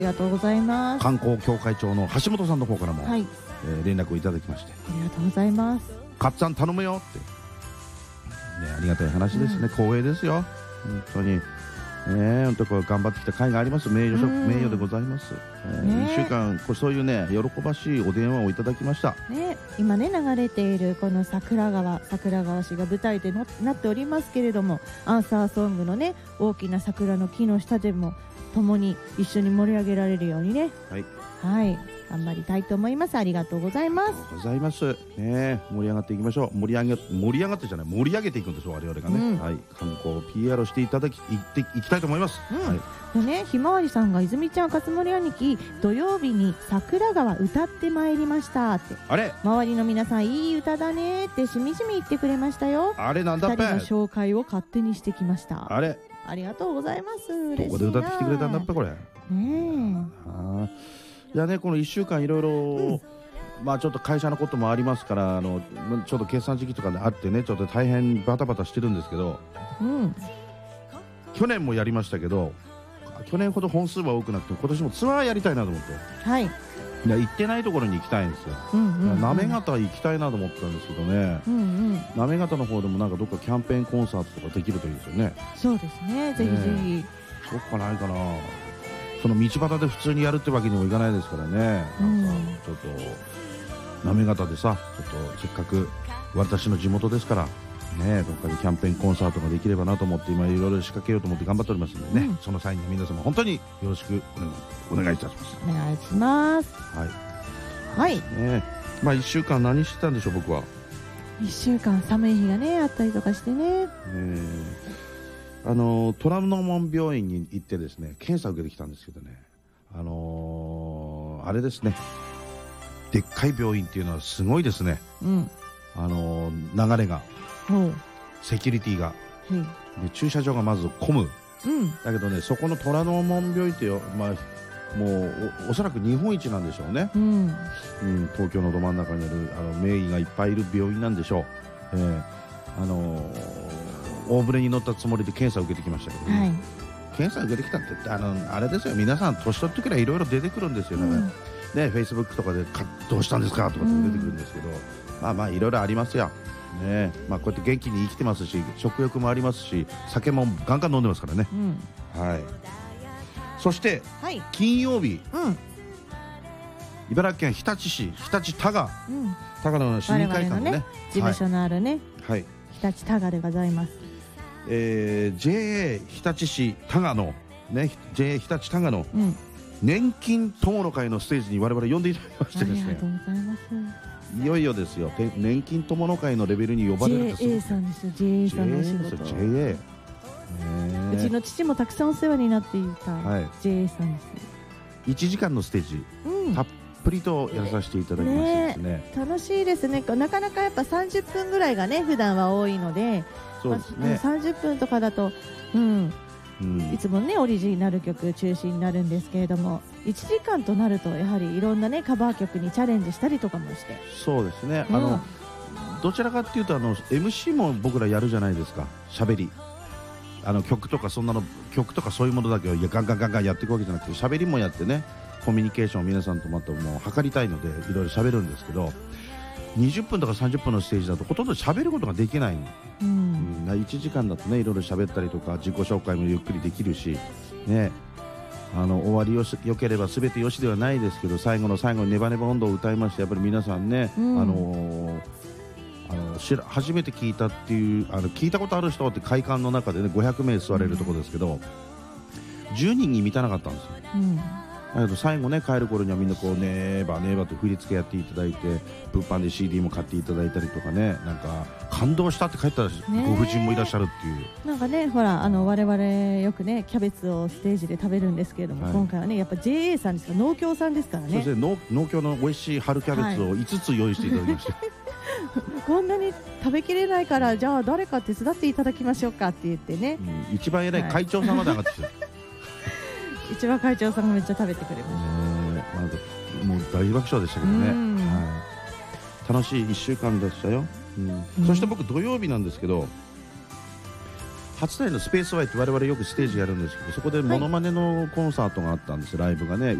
りがとうございます。 観光協会長の橋本さんの方からも、 はい、 連絡をいただきまして、 ありがとうございます。 かっちゃん頼むよって、ありがたい話ですね。光栄ですよ本当に。本当これ頑張ってきた甲斐があります。名誉でございます。1週間そういうね喜ばしいお電話をいただきました。 今ね流れているこの桜川市が舞台でなっておりますけれども、アンサーソングのね大きな桜の木の下でも共に一緒に盛り上げられるようにね、はい、頑張りたいと思います。ありがとうございます。 ありがとうございます。盛り上がっていきましょう。盛り上がってじゃない、盛り上げていくんですよ我々がね。観光を PR していきたいと思います。 でね、ひまわりさんが泉ちゃん勝森兄貴土曜日に桜川歌ってまいりましたって、 あれ周りの皆さんいい歌だねってしみじみ言ってくれましたよ。 あれなんだっぺ。 2人の紹介を勝手にしてきました。 あれありがとうございます。嬉しいな。 ここで歌ってきてくれたんだっぺこれ。いやね、この1週間いろいろちょっと会社のこともありますから、ちょっと決算時期とかであってね、ちょっと大変バタバタしてるんですけど、去年もやりましたけど、去年ほど本数は多くなくても今年もツアーやりたいなと思って、行ってないところに行きたいんですよ。行方行きたいなと思ってたんですけどね、行方の方でもなんかどっかキャンペーンコンサートとかできるといいですよね。 そうですね、ぜひぜひ。 どっかないかな。その道端で普通にやるってわけにもいかないですからね。なんかちょっと行方でさ、ちょっとせっかく私の地元ですからね、どっかでキャンペーンコンサートができればなと思って今いろいろ仕掛けようと思って頑張っておりますのでね、その際に皆様本当によろしくお願いいたします。 お願いします。はい。 1週間何してたんでしょう僕は。 1週間寒い日がねあったりとかしてね。 虎ノ門病院に行ってですね検査を受けてきたんですけどね、あれですね、でっかい病院っていうのはすごいですね。流れが、セキュリティが、で駐車場がまず混む、だけどね、そこの虎ノ門病院ってもう おそらく日本一なんでしょうね。東京のど真ん中にある名医がいっぱいいる病院なんでしょう。大船に乗ったつもりで検査を受けてきましたけど、検査を受けてきたってあれですよ、皆さん年取ってくらいいろいろ出てくるんですよね。フェイスブックとかでどうしたんですかとかって出てくるんですけど、いろいろありますよ。こうやって元気に生きてますし、食欲もありますし、酒もガンガン飲んでますからね。そして、金曜日、茨城県日立市日立多賀の市民会館のね事務所のあるね、日立多賀でございます。 JA 日立市多賀のね、JA 日立多賀の年金友の会のステージに我々呼んでいただきましてですね、 ありがとうございます。 いよいよですよ、年金友の会のレベルに呼ばれるんですよ。 JA さんですよ、JA さんのお仕事。 JA、 うちの父もたくさんお世話になっていた JA さんです。 1時間のステージ、たっぷりとやらさせていただきましてですね、 楽しいですね。なかなかやっぱ30分ぐらいがね普段は多いので、 そうですね、 30分とかだといつもねオリジナル曲中心になるんですけれども、1時間となるとやはりいろんなねカバー曲にチャレンジしたりとかもして。 そうですね、どちらかっていうとMC も僕らやるじゃないですか。しゃべり曲とかそういうものだけをガンガンやっていくわけじゃなくて、しゃべりもやってね、コミュニケーションを皆さんとまたもう図りたいのでいろいろしゃべるんですけど、20分とか30分のステージだとほとんどしゃべることができない、1時間だとねいろいろしゃべったりとか自己紹介もゆっくりできるしね、終わりよければ全てよしではないですけど、最後の最後にネバネバ温度を歌いまして、やっぱり皆さんね、初めて聞いたっていう聞いたことある人って会館の中でね500名座れるところですけど、10人に満たなかったんですよ。だけど最後ね帰る頃にはみんなこうネバネバと振り付けやっていただいて、物販で CD も買っていただいたりとかね、なんか感動したって帰ったご婦人もいらっしゃるっていう。 なんかね、ほら我々よくねキャベツをステージで食べるんですけれども、今回はねやっぱ JA さんですから、農協さんですからね。 そうですね、農協の美味しい春キャベツを5つ用意していただきましたこんなに食べきれないから、じゃあ誰か手伝っていただきましょうかって言ってね、 一番偉い会長さんまで上がってきた一番会長さんがめっちゃ食べてくれました。 もう大爆笑でしたけどね、楽しい1週間でしたよ。そして僕土曜日なんですけど、 初台のスペースワイって我々よくステージやるんですけど、そこでモノマネのコンサートがあったんです、ライブがね。